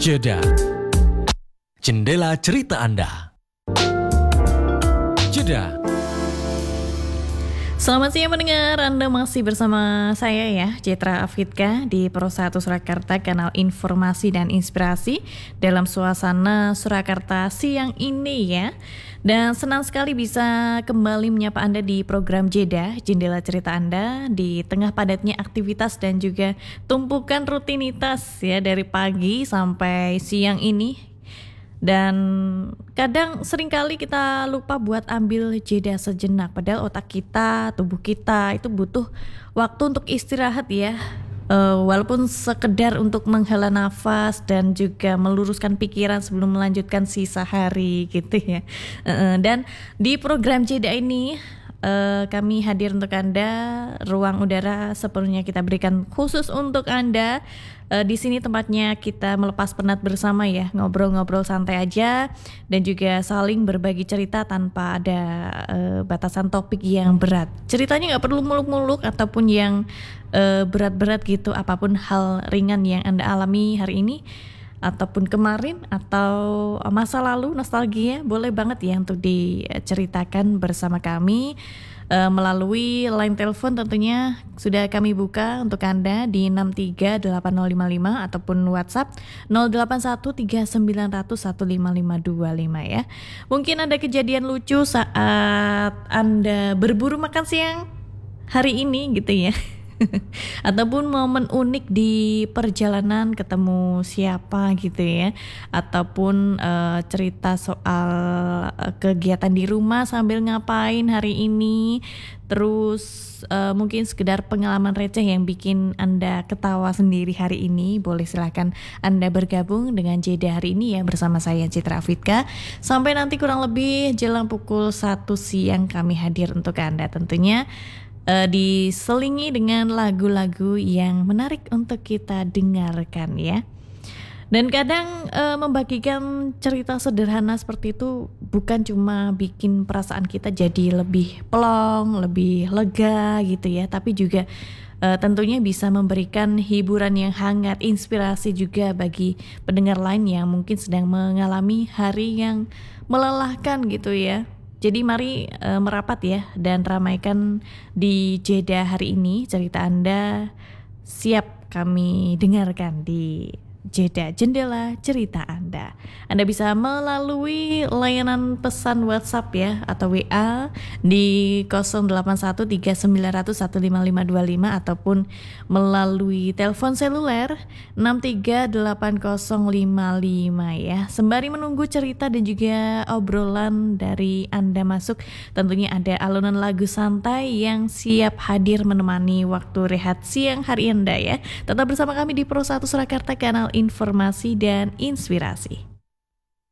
Jeda. Jendela cerita Anda. Jeda. Selamat siang pendengar, Anda masih bersama saya ya, Citra Afidka di Pro 1 Surakarta, kanal informasi dan inspirasi dalam suasana Surakarta siang ini ya. Dan senang sekali bisa kembali menyapa Anda di program Jeda, Jendela Cerita Anda, di tengah padatnya aktivitas dan juga tumpukan rutinitas ya dari pagi sampai siang ini. Dan kadang seringkali kita lupa buat ambil jeda sejenak, padahal otak kita, tubuh kita itu butuh waktu untuk istirahat ya. Walaupun sekedar untuk menghela nafas dan juga meluruskan pikiran sebelum melanjutkan sisa hari gitu ya. Dan di program jeda ini kami hadir untuk Anda, ruang udara sepenuhnya kita berikan khusus untuk Anda. Di sini tempatnya kita melepas penat bersama ya, ngobrol-ngobrol santai aja dan juga saling berbagi cerita tanpa ada batasan topik yang berat. Ceritanya nggak perlu muluk-muluk ataupun yang berat-berat gitu, apapun hal ringan yang Anda alami hari ini ataupun kemarin atau masa lalu, nostalgia, boleh banget ya untuk diceritakan bersama kami. Melalui line telepon tentunya sudah kami buka untuk Anda di 6380055 ataupun WhatsApp 081391155525 ya. Mungkin ada kejadian lucu saat Anda berburu makan siang hari ini gitu ya. Ataupun momen unik di perjalanan ketemu siapa gitu ya, ataupun cerita soal kegiatan di rumah sambil ngapain hari ini, terus mungkin sekedar pengalaman receh yang bikin Anda ketawa sendiri hari ini. Boleh silahkan Anda bergabung dengan Jeda hari ini ya bersama saya Citra Afidka. Sampai nanti kurang lebih jelang pukul 1 siang kami hadir untuk Anda tentunya. Diselingi dengan lagu-lagu yang menarik untuk kita dengarkan ya. Dan kadang membagikan cerita sederhana seperti itu bukan cuma bikin perasaan kita jadi lebih plong, lebih lega gitu ya, tapi juga tentunya bisa memberikan hiburan yang hangat, inspirasi juga bagi pendengar lain yang mungkin sedang mengalami hari yang melelahkan gitu ya. Jadi mari merapat ya dan ramaikan di Jeda hari ini. Cerita Anda siap kami dengarkan di Jeda Jendela Cerita Anda. Anda bisa melalui layanan pesan WhatsApp ya atau WA di 081390155525 ataupun melalui telepon seluler 6380055 ya. Sembari menunggu cerita dan juga obrolan dari Anda masuk, tentunya ada alunan lagu santai yang siap hadir menemani waktu rehat siang hari Anda ya. Tetap bersama kami di Pro 1 Surakarta, kanal informasi dan inspirasi.